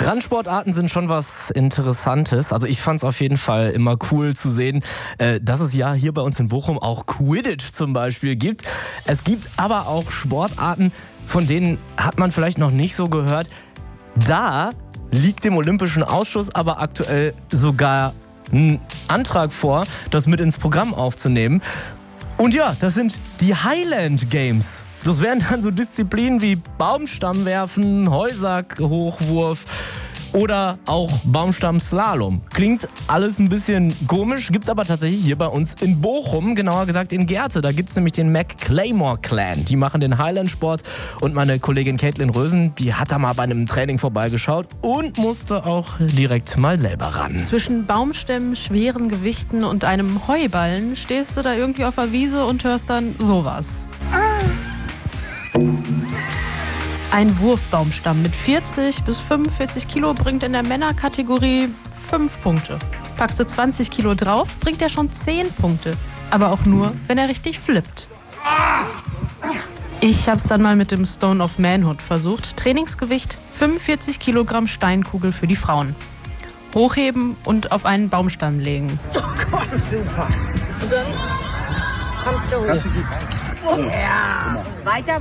Randsportarten sind schon was Interessantes. Also ich fand es auf jeden Fall immer cool zu sehen, dass es ja hier bei uns in Bochum auch Quidditch zum Beispiel gibt. Es gibt aber auch Sportarten, von denen hat man vielleicht noch nicht so gehört. Da liegt dem Olympischen Ausschuss aber aktuell sogar ein Antrag vor, das mit ins Programm aufzunehmen. Und ja, das sind die Highland Games. Das wären dann so Disziplinen wie Baumstammwerfen, Heusack-Hochwurf oder auch Baumstamm-Slalom. Klingt alles ein bisschen komisch, gibt's aber tatsächlich hier bei uns in Bochum, genauer gesagt in Gerte. Da gibt's nämlich den McClaymore Clan. Die machen den Highland-Sport und meine Kollegin Caitlin Rösen, die hat da mal bei einem Training vorbeigeschaut und musste auch direkt mal selber ran. Zwischen Baumstämmen, schweren Gewichten und einem Heuballen stehst du da irgendwie auf der Wiese und hörst dann sowas. Ein Wurfbaumstamm mit 40 bis 45 Kilo bringt in der Männerkategorie 5 Punkte. Packst du 20 Kilo drauf, bringt er schon 10 Punkte. Aber auch nur, wenn er richtig flippt. Ich hab's dann mal mit dem Stone of Manhood versucht. Trainingsgewicht 45 Kilogramm Steinkugel für die Frauen. Hochheben und auf einen Baumstamm legen. Oh Gott, super. Und dann kommst du hoch. Ja. Weiter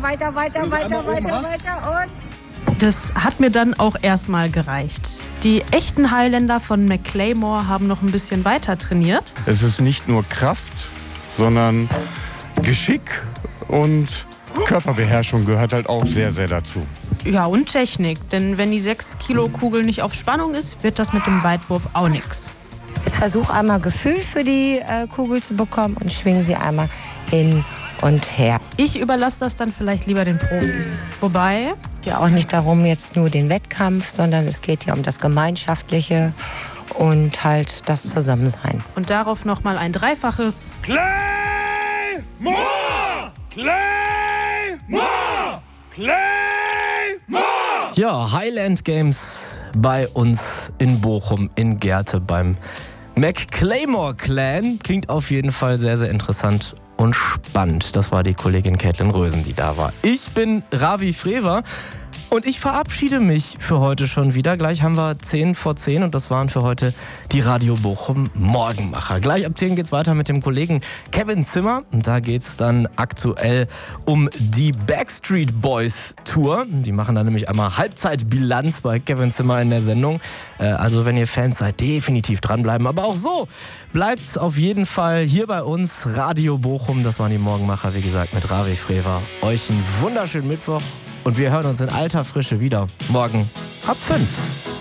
und... Das hat mir dann auch erstmal gereicht. Die echten Highlander von McClaymore haben noch ein bisschen weiter trainiert. Es ist nicht nur Kraft, sondern Geschick und Körperbeherrschung gehört halt auch sehr, sehr dazu. Ja, und Technik, denn wenn die 6 Kilo Kugel nicht auf Spannung ist, wird das mit dem Weitwurf auch nichts. Jetzt versuch einmal Gefühl für die Kugel zu bekommen und schwing sie einmal hin und her. Ich überlasse das dann vielleicht lieber den Profis. Wobei... Ja, auch nicht darum jetzt nur den Wettkampf, sondern es geht ja um das Gemeinschaftliche und halt das Zusammensein. Und darauf nochmal ein dreifaches... Claymore! Claymore! Claymore! Ja, Highland Games bei uns in Bochum in Gerte beim McClaymore Clan. Klingt auf jeden Fall sehr, sehr interessant und spannend. Das war die Kollegin Caitlin Rösen, die da war. Ich bin Ravi Frewer und ich verabschiede mich für heute schon wieder. Gleich haben wir 10 vor 10 und das waren für heute die Radio Bochum Morgenmacher. Gleich ab 10 geht's weiter mit dem Kollegen Kevin Zimmer. Und da geht's dann aktuell um die Backstreet Boys Tour. Die machen dann nämlich einmal Halbzeitbilanz bei Kevin Zimmer in der Sendung. Also wenn ihr Fans seid, definitiv dranbleiben. Aber auch so bleibt's auf jeden Fall hier bei uns Radio Bochum. Das waren die Morgenmacher, wie gesagt, mit Ravi Frewer. Euch einen wunderschönen Mittwoch. Und wir hören uns in alter Frische wieder morgen ab 5.